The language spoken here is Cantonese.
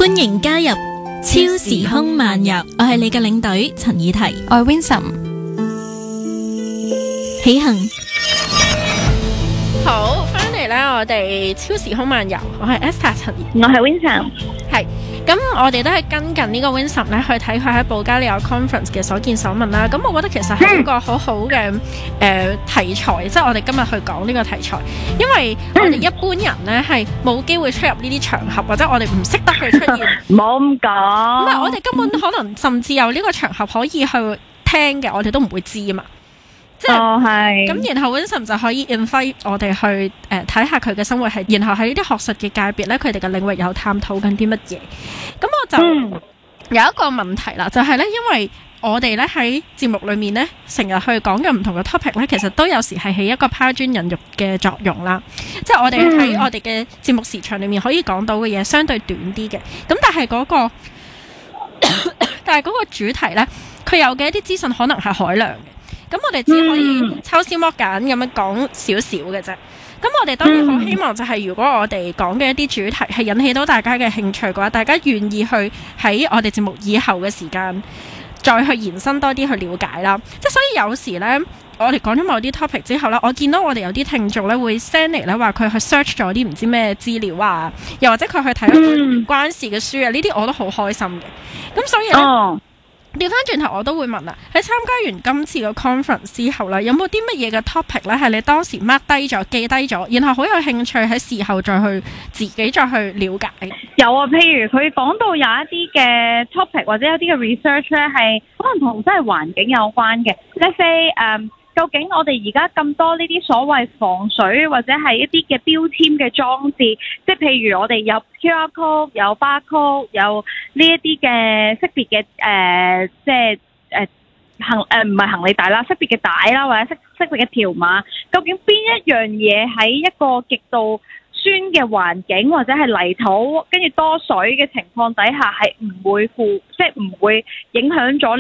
歡迎加入超時空漫遊，我係你嘅領隊陳以緹， 我係 Winsome。 起行。 好，翻嚟咧，我哋超時空漫遊，我係 Esther 陳怡， 我係 Winsome。 係，咁我哋都係跟緊呢個 Winsome 咧去睇佢喺保加利亞 conference 嘅所見所聞啦。咁我覺得其實係一個好好嘅題材，即係我哋今日去講呢個題材，因為我哋一般人咧係冇機會出入呢啲場合，或者我哋唔識得去出現。 唔好咁講。 唔係，我哋根本可能甚至有呢個場合可以去聽嘅，我哋都唔會知啊嘛。即係係咁，然後 Winsome 就可以 invite 我哋去睇下佢嘅生活係，然後喺呢啲學術嘅界別咧，佢哋嘅領域有探討緊啲乜嘢。咁我就有一個問題啦，就係咧，因為我哋咧喺節目裏面咧，成日去講嘅唔同嘅 topic 咧，其實都有時係起一個拋磚引玉嘅作用啦。即係我哋喺我哋嘅節目時長裏面可以講到嘅嘢相對短啲嘅，咁但係嗰個主題咧，佢有嘅一啲資訊可能係海量嘅。咁我哋只可以抽絲剝繭咁樣講少少嘅啫。咁我哋當然好希望就係如果我哋講嘅一啲主題係引起到大家嘅興趣嘅話，大家願意去喺我哋節目以後嘅時間再去延伸多啲去了解啦。即係所以有時呢，我哋講咗某啲 topic 之後呢，我見到我哋有啲聽眾呢會 send 嚟呢話佢去 search 咗啲唔知咩資料啊，又或者佢去睇一本唔關事嘅書啊，呢啲我都好開心嘅。咁所以呢。調翻轉頭，我都會問啦。喺參加完今次嘅 conference 之後咧，有冇啲乜嘢嘅 topic 咧係你當時 mark 低咗、記低咗，然後好有興趣喺事後再去自己再去了解？ 有啊，譬如佢講到有一啲嘅 topic 或者有啲嘅 research 咧，係可能同真係環境有關嘅。Let's say 究竟我哋而家咁多呢啲所謂防水或者係一啲嘅標籤嘅裝置，即係譬如我哋有 QR code、有 barcode、有呢一啲嘅識別嘅即係唔係行李帶啦，識別嘅帶啦，或者識別嘅條碼，究竟邊一樣嘢喺一個極度酸嘅環境或者係泥土跟住多水嘅情況底下係唔會即係唔會影響咗